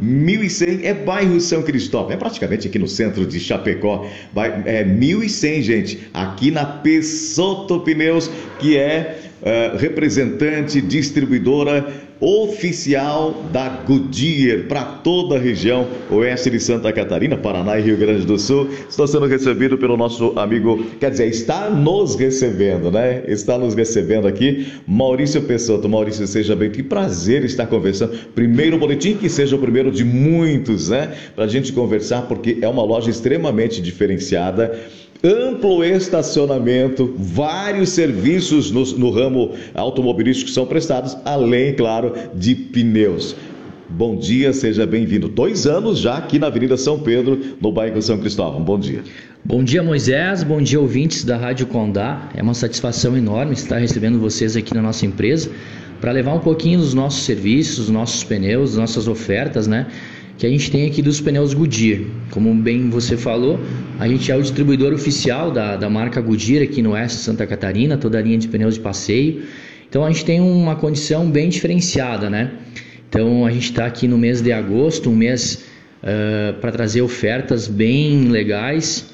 1100, é bairro São Cristóvão, é praticamente aqui no centro de Chapecó. É 1100, gente, aqui na Pessotto Pneus, que é representante, distribuidora oficial da Goodyear para toda a região oeste de Santa Catarina, Paraná e Rio Grande do Sul. Estou sendo recebido pelo nosso amigo, quer dizer, está nos recebendo, né? Está nos recebendo aqui, Maurício Pessotto. Maurício, seja bem-vindo. Que prazer estar conversando. Primeiro boletim, que seja o primeiro de muitos, né? Para a gente conversar, porque é uma loja extremamente diferenciada. Amplo estacionamento, vários serviços no ramo automobilístico são prestados, além, claro, de pneus. Bom dia, seja bem-vindo. 2 anos já aqui na Avenida São Pedro, no bairro São Cristóvão. Bom dia. Bom dia, Moisés. Bom dia, ouvintes da Rádio Condá. É uma satisfação enorme estar recebendo vocês aqui na nossa empresa para levar um pouquinho dos nossos serviços, dos nossos pneus, das nossas ofertas, né? Que a gente tem aqui dos pneus Goodyear. Como bem você falou, a gente é o distribuidor oficial da marca Goodyear aqui no oeste de Santa Catarina, toda a linha de pneus de passeio. Então a gente tem uma condição bem diferenciada, né? Então a gente está aqui no mês de agosto, um mês para trazer ofertas bem legais.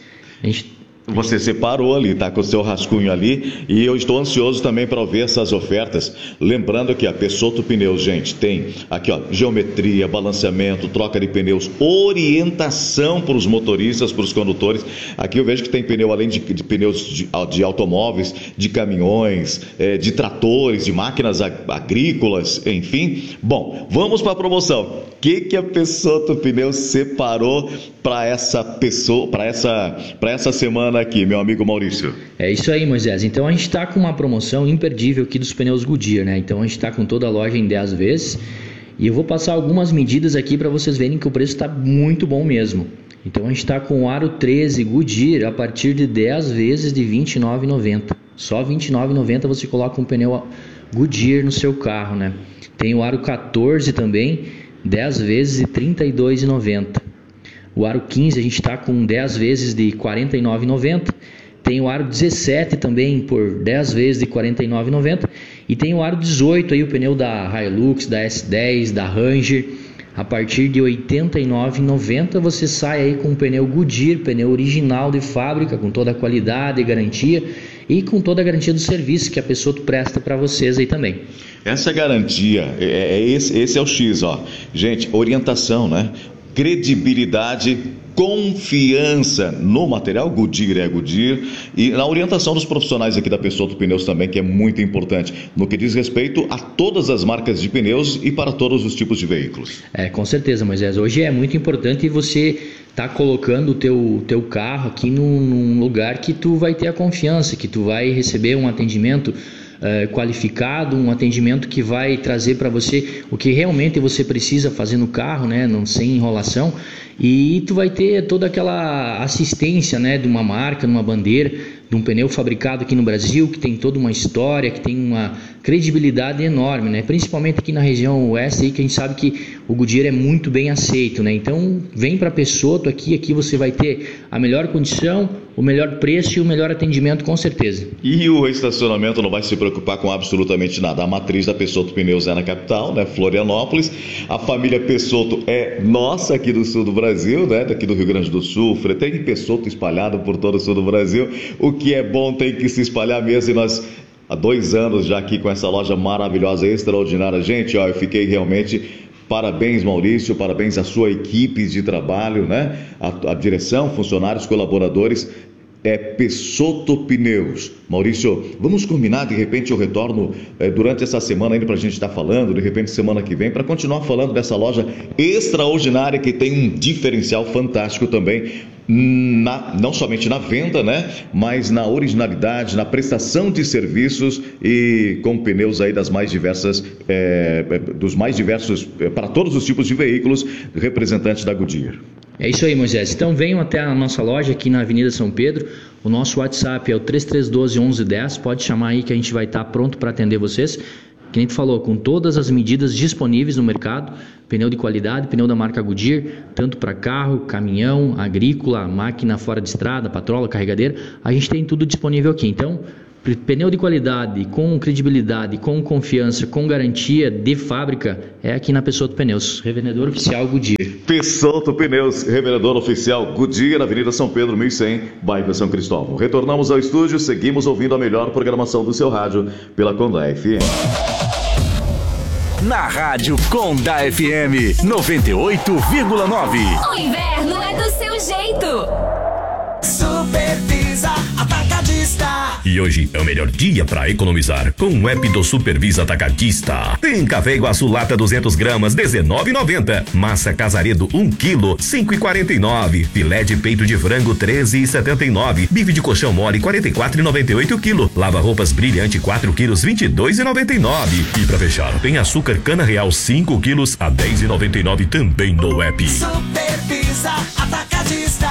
Você separou ali, tá com o seu rascunho ali, e eu estou ansioso também para ver essas ofertas. Lembrando que a Pessotto Pneus, gente, tem aqui, ó, geometria, balanceamento, troca de pneus, orientação para os motoristas, para os condutores. Aqui eu vejo que tem pneu além de pneus de automóveis, de caminhões, de tratores, de máquinas agrícolas, enfim. Bom, vamos para a promoção. O que a Pessotto Pneus separou para essa pessoa, para essa semana aqui, meu amigo Maurício? É isso aí, Moisés. Então a gente está com uma promoção imperdível aqui dos pneus Goodyear, né? Então a gente está com toda a loja em 10 vezes e eu vou passar algumas medidas aqui para vocês verem que o preço está muito bom mesmo. Então a gente está com o aro 13 Goodyear a partir de 10 vezes de R$ 29,90. Só R$ 29,90 você coloca um pneu Goodyear no seu carro, né? Tem o aro 14 também, 10 vezes de R$ 32,90. O aro 15 a gente está com 10 vezes de R$ 49,90. Tem o aro 17 também por 10 vezes de R$ 49,90. E tem o aro 18, aí, o pneu da Hilux, da S10, da Ranger. A partir de R$ 89,90 você sai aí com um pneu Goodyear, pneu original de fábrica, com toda a qualidade e garantia. E com toda a garantia do serviço que a Pessotto presta para vocês aí também. Essa garantia, esse é o X, ó. Gente, orientação, né? Credibilidade, confiança no material Goodyear é Goodyear e na orientação dos profissionais aqui da Pessotto Pneus também, que é muito importante no que diz respeito a todas as marcas de pneus e para todos os tipos de veículos. Com certeza, Moisés. Hoje é muito importante você tá colocando o teu carro aqui num lugar que tu vai ter a confiança, que tu vai receber um atendimento qualificado, um atendimento que vai trazer para você o que realmente você precisa fazer no carro, né, não, sem enrolação, e tu vai ter toda aquela assistência, né, de uma marca, de uma bandeira, de um pneu fabricado aqui no Brasil, que tem toda uma história, que tem uma credibilidade enorme, né? Principalmente aqui na região oeste, aí, que a gente sabe que o Goodyear é muito bem aceito, né? Então vem para Pessotto aqui você vai ter a melhor condição, o melhor preço e o melhor atendimento, com certeza. E o estacionamento não vai se preocupar com absolutamente nada. A matriz da Pessotto Pneus é na capital, né, Florianópolis. A família Pessotto é nossa aqui do sul do Brasil, né, daqui do Rio Grande do Sul. Tem Pessotto espalhado por todo o sul do Brasil. O que é bom tem que se espalhar mesmo, e nós há 2 anos já aqui com essa loja maravilhosa, extraordinária. Gente, ó, eu fiquei realmente... Parabéns, Maurício, parabéns à sua equipe de trabalho, né? A direção, funcionários, colaboradores. É Pessotto Pneus. Maurício, vamos combinar, de repente eu retorno durante essa semana ainda para a gente estar falando, de repente semana que vem, para continuar falando dessa loja extraordinária que tem um diferencial fantástico também, não somente na venda, né, mas na originalidade, na prestação de serviços e com pneus aí das mais diversas, dos mais diversos, para todos os tipos de veículos, representantes da Goodyear. É isso aí, Moisés. Então venham até a nossa loja aqui na Avenida São Pedro. O nosso WhatsApp é o 3312-1110. Pode chamar aí que a gente vai estar pronto para atender vocês. Que a gente falou, com todas as medidas disponíveis no mercado, pneu de qualidade, pneu da marca Goodyear, tanto para carro, caminhão, agrícola, máquina fora de estrada, patrola, carregadeira, a gente tem tudo disponível aqui. Então, Pneu de qualidade, com credibilidade, com confiança, com garantia de fábrica, é aqui na Pessotto Pneus, revendedor oficial Goodyear. Pessotto Pneus, revendedor oficial Goodyear, Avenida São Pedro, 1100, bairro São Cristóvão. Retornamos ao estúdio, seguimos ouvindo a melhor programação do seu rádio pela Conda FM. Na rádio Conda FM 98,9. O inverno é do seu jeito. Supervisa Atacadista. E hoje é o melhor dia para economizar com o app do Supervisa Atacadista. Tem café Iguaçu lata 200 gramas, R$19,90. Massa Casaredo 1 kg, R$5,49. Filé de peito de frango, R$13,79. Bife de colchão mole, R$44,98 kg. Lava roupas brilhante 4 kg, R$22,99. E para fechar, tem açúcar cana real 5 kg a R$10,99 também no app. Supervisa Atacadista.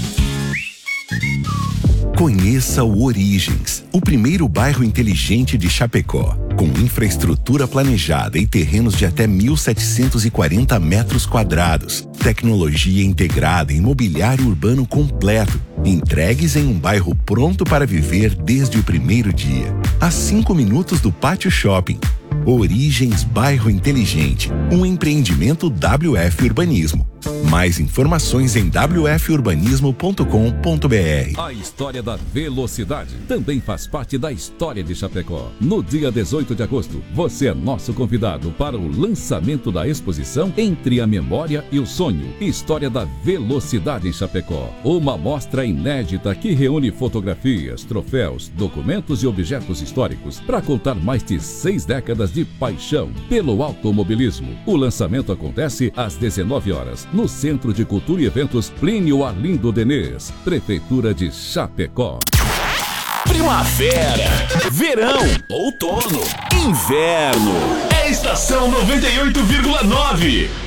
Conheça o Origens, o primeiro bairro inteligente de Chapecó, com infraestrutura planejada e terrenos de até 1.740 metros quadrados, tecnologia integrada e mobiliário urbano completo, entregues em um bairro pronto para viver desde o primeiro dia, a 5 minutos do Pátio Shopping. Origens Bairro Inteligente, um empreendimento WF Urbanismo. Mais informações em wfurbanismo.com.br. A história da velocidade também faz parte da história de Chapecó. No dia 18 de agosto, você é nosso convidado para o lançamento da exposição Entre a Memória e o Sonho, História da Velocidade em Chapecó. Uma mostra inédita que reúne fotografias, troféus, documentos e objetos históricos para contar mais de 6 décadas de paixão pelo automobilismo. O lançamento acontece às 19 horas. No Centro de Cultura e Eventos Plínio Arlindo Denês, Prefeitura de Chapecó. Primavera, verão, outono, inverno. É Estação 98,9.